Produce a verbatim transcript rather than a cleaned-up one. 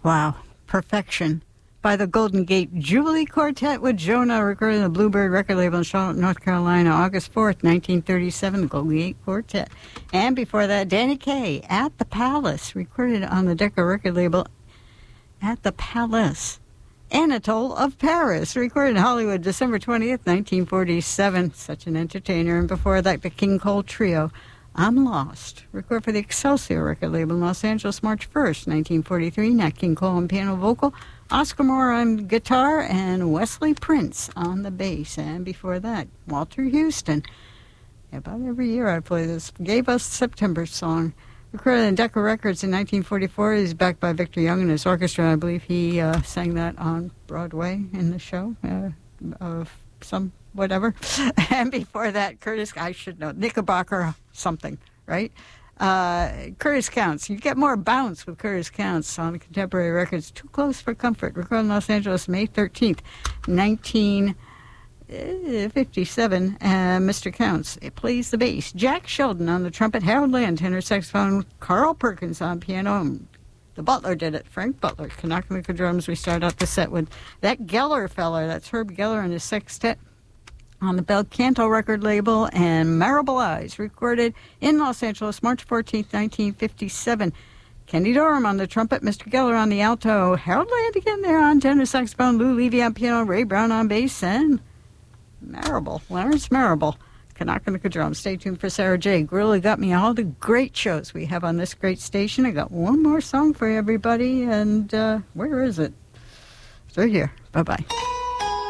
Wow. Perfection. By the Golden Gate Jubilee Quartet with Jonah, recorded on the Bluebird record label in Charlotte, North Carolina, August fourth, nineteen thirty-seven, the Golden Gate Quartet. And before that, Danny Kaye, At the Palace, recorded on the Decca record label, At the Palace. Anatole of Paris, recorded in Hollywood, December twentieth, nineteen forty-seven. Such an entertainer. And before that, the King Cole Trio, I'm Lost, recorded for the Excelsior record label in Los Angeles, March first, nineteen forty-three. Nat King Cole on piano vocal, Oscar Moore on guitar, and Wesley Prince on the bass. And before that, Walter Houston. About every year I play this. Gave us September Song. Recorded in Decca Records in nineteen forty-four. He's backed by Victor Young and his orchestra. I believe he uh, sang that on Broadway in the show uh, of some whatever. And before that, Curtis, I should know, Knickerbocker something, right? Uh, Curtis Counts. You get more bounce with Curtis Counts on Contemporary Records. Too Close for Comfort. Recorded in Los Angeles, May thirteenth, nineteen fifty-seven. Uh, Mister Counts, it plays the bass. Jack Sheldon on the trumpet. Harold Land, tenor saxophone. Carl Perkins on piano. The Butler did it. Frank Butler. Kanaka drums. We start out the set with that Geller feller. That's Herb Geller and his sextet on the Bel Canto record label, and Marable Eyes, recorded in Los Angeles, March fourteenth, nineteen fifty-seven. Kenny Dorham on the trumpet, Mister Geller on the alto, Harold Land again there on tenor saxophone, Lou Levy on piano, Ray Brown on bass, and Marable, Lawrence Marable, Kanaka drums. Stay tuned for Sarah J. Really got me all the great shows we have on this great station. I got one more song for everybody, and uh, where is it? It's right here. Bye-bye.